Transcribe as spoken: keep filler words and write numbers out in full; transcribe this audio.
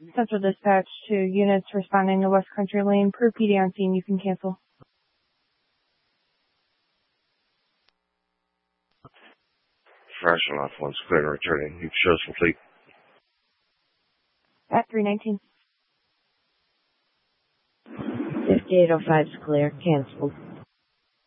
Central dispatch to units responding to West Country Lane. Per P D on scene, you can cancel. Flashing off one's clear and returning. You shows complete. At three nineteen. fifty-eight oh five is clear. Canceled.